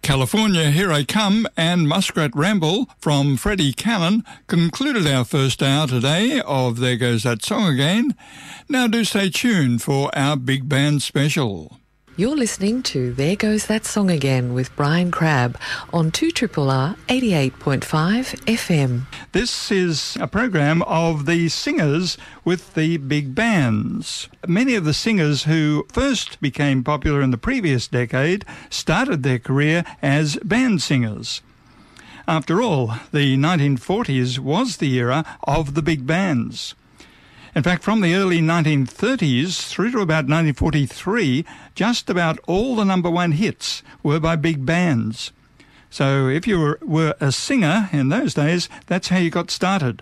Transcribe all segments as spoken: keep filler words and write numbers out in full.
California, Here I Come and Muskrat Ramble from Freddie Callan concluded our first hour today of There Goes That Song Again. Now do stay tuned for our Big Band special. You're listening to There Goes That Song Again with Brian Crabb on two R R R eighty-eight point five F M. This is a program of the singers with the big bands. Many of the singers who first became popular in the previous decade started their career as band singers. After all, the nineteen forties was the era of the big bands. In fact, from the early nineteen thirties through to about nineteen forty-three, just about all the number one hits were by big bands. So if you were, were a singer in those days, that's how you got started.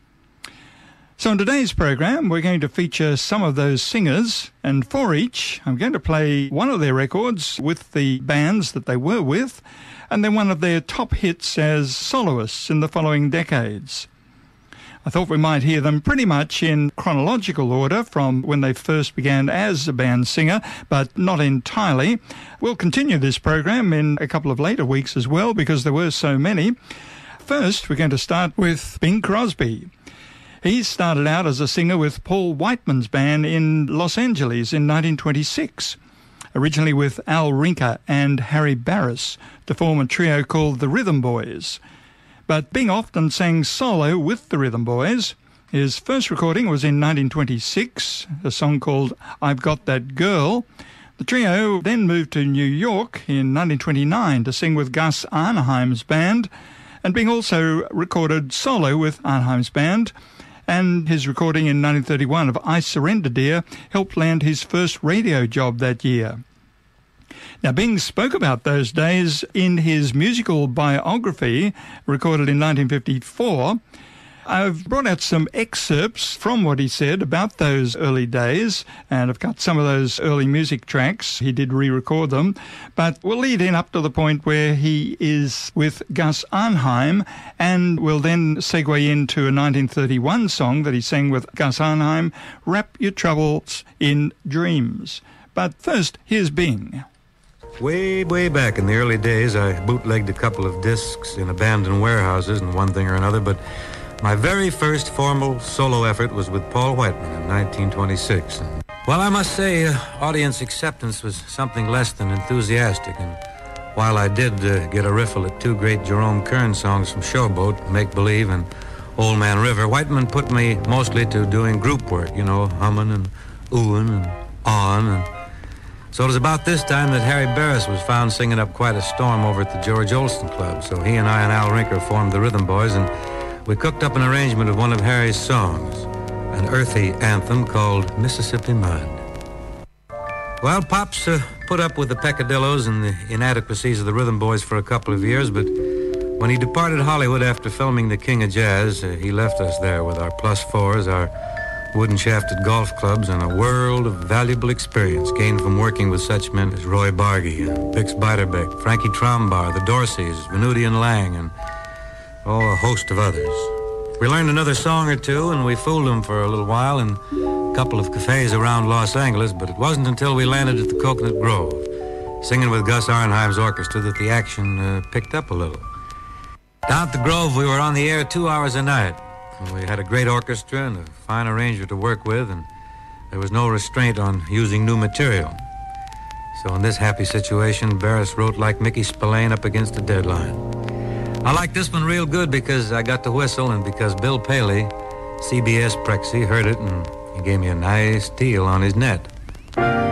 So in today's program, we're going to feature some of those singers, and for each, I'm going to play one of their records with the bands that they were with, and then one of their top hits as soloists in the following decades. I thought we might hear them pretty much in chronological order from when they first began as a band singer, but not entirely. We'll continue this program in a couple of later weeks as well because there were so many. First, we're going to start with Bing Crosby. He started out as a singer with Paul Whiteman's band in Los Angeles in nineteen twenty-six, originally with Al Rinker and Harry Barris to form a trio called the Rhythm Boys. But Bing often sang solo with the Rhythm Boys. His first recording was in nineteen twenty-six, a song called I've Got That Girl. The trio then moved to New York in nineteen twenty-nine to sing with Gus Arnheim's band, and Bing also recorded solo with Arnheim's band, and his recording in nineteen thirty-one of I Surrender Dear helped land his first radio job that year. Now, Bing spoke about those days in his musical biography, recorded in nineteen fifty-four. I've brought out some excerpts from what he said about those early days, and I've got some of those early music tracks. He did re-record them, but we'll lead in up to the point where he is with Gus Arnheim, and we'll then segue into a nineteen thirty-one song that he sang with Gus Arnheim, Wrap Your Troubles in Dreams. But first, here's Bing. Way, way back in the early days, I bootlegged a couple of discs in abandoned warehouses and one thing or another, but my very first formal solo effort was with Paul Whiteman in nineteen twenty-six. And, well, I must say, uh, audience acceptance was something less than enthusiastic, and while I did uh, get a riffle at two great Jerome Kern songs from Showboat, Make Believe and Old Man River, Whiteman put me mostly to doing group work, you know, humming and oohing and on, and so it was about this time that Harry Barris was found singing up quite a storm over at the George Olsen Club. So he and I and Al Rinker formed the Rhythm Boys, and we cooked up an arrangement of one of Harry's songs, an earthy anthem called Mississippi Mud. Well, Pops uh, put up with the peccadillos and the inadequacies of the Rhythm Boys for a couple of years, but when he departed Hollywood after filming The King of Jazz, uh, he left us there with our plus fours, our wooden-shafted golf clubs, and a world of valuable experience gained from working with such men as Roy Bargy, and Bix Beiderbecke, Frankie Trombar, the Dorseys, Venuti and Lang, and, oh, a host of others. We learned another song or two, and we fooled them for a little while in a couple of cafes around Los Angeles, but it wasn't until we landed at the Coconut Grove, singing with Gus Arnheim's orchestra, that the action uh, picked up a little. Down at the Grove, we were on the air two hours a night. We had a great orchestra and a fine arranger to work with, and there was no restraint on using new material. So in this happy situation, Barris wrote like Mickey Spillane up against a deadline. I like this one real good because I got to whistle, and because Bill Paley, C B S Prexy, heard it, and he gave me a nice deal on his net.